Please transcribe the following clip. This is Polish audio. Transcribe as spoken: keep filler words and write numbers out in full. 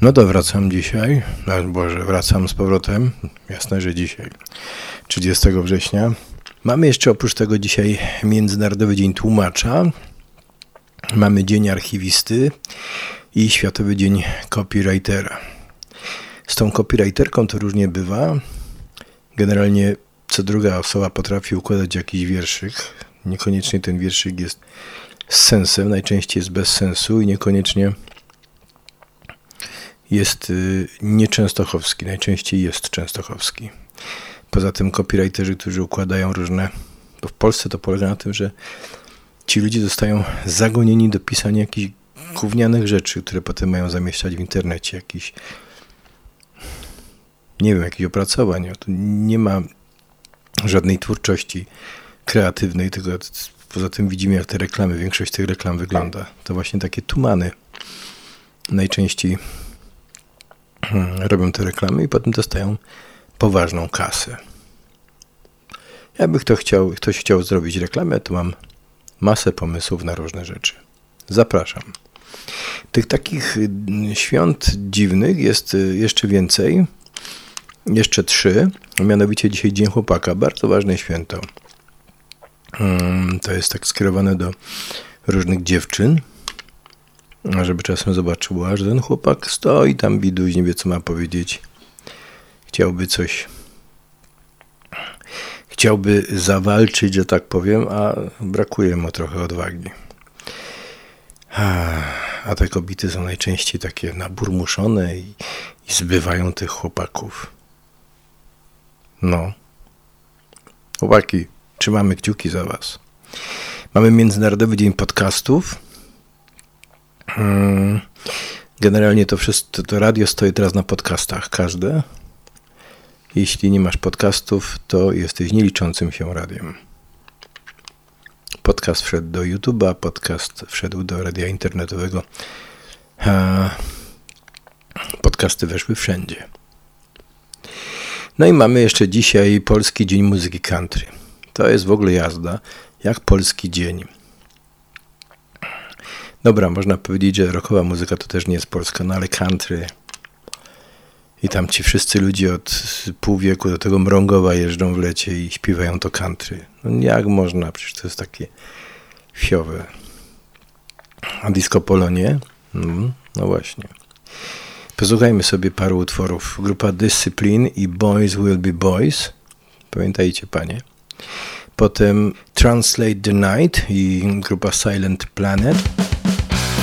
No to wracam dzisiaj, no Boże, wracam z powrotem, jasne, że dzisiaj, trzydziestego września. Mamy jeszcze oprócz tego dzisiaj Międzynarodowy Dzień Tłumacza, mamy Dzień Archiwisty i Światowy Dzień Copywritera. Z tą copywriterką to różnie bywa, generalnie co druga osoba potrafi układać jakiś wierszyk, niekoniecznie ten wierszyk jest z sensem, najczęściej jest bez sensu i niekoniecznie jest y, nieczęstochowski, najczęściej jest częstochowski. Poza tym copywriterzy, którzy układają różne, bo w Polsce to polega na tym, że ci ludzie zostają zagonieni do pisania jakichś gównianych rzeczy, które potem mają zamieszczać w internecie, jakiś, nie wiem, jakichś opracowań. Tu nie ma żadnej twórczości kreatywnej, tylko poza tym widzimy, jak te reklamy, większość tych reklam wygląda. To właśnie takie tumany najczęściej robią te reklamy i potem dostają poważną kasę. Jakby kto chciał, ktoś chciał zrobić reklamę, to mam masę pomysłów na różne rzeczy. Zapraszam. Tych takich świąt dziwnych jest jeszcze więcej. Jeszcze trzy. Mianowicie dzisiaj Dzień Chłopaka. Bardzo ważne święto. To jest tak skierowane do różnych dziewczyn, żeby czasem zobaczyła, że ten chłopak stoi tam biduś, nie wie co ma powiedzieć. Chciałby coś, chciałby zawalczyć, że tak powiem, a brakuje mu trochę odwagi. A, a te kobiety są najczęściej takie naburmuszone i, i zbywają tych chłopaków. No. Chłopaki, trzymamy kciuki za was. Mamy Międzynarodowy Dzień Podcastów. Generalnie to wszystko, to radio stoi teraz na podcastach, każde. Jeśli nie masz podcastów, to jesteś nieliczącym się radiem. Podcast wszedł do YouTube'a, podcast wszedł do radia internetowego. Podcasty weszły wszędzie. No i mamy jeszcze dzisiaj Polski Dzień Muzyki Country. To jest w ogóle jazda, jak polski dzień. Dobra, można powiedzieć, że rockowa muzyka to też nie jest polska, no ale country. I tam ci wszyscy ludzie od pół wieku do tego Mrągowa jeżdżą w lecie i śpiewają to country. No jak można? Przecież to jest takie wsiowe. A disco polo nie? No, no właśnie. Posłuchajmy sobie paru utworów. Grupa Discipline i Boys Will Be Boys. Pamiętajcie, panie. Potem Translate the Night i grupa Silent Planet.